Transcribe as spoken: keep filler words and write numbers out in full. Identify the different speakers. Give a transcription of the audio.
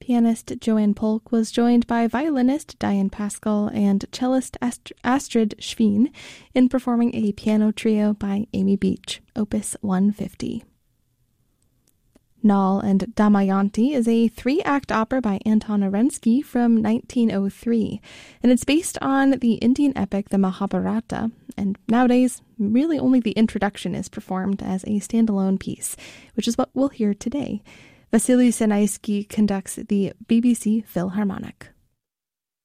Speaker 1: Pianist Joanne Polk was joined by violinist Diane Pascal and cellist Ast- Astrid Schween in performing a piano trio by Amy Beach, Opus one fifty. Nal and Damayanti is a three-act opera by Anton Arensky from nineteen oh three, and it's based on the Indian epic the Mahabharata, and nowadays, really only the introduction is performed as a standalone piece, which is what we'll hear today. Vasily Sanaisky conducts the B B C Philharmonic.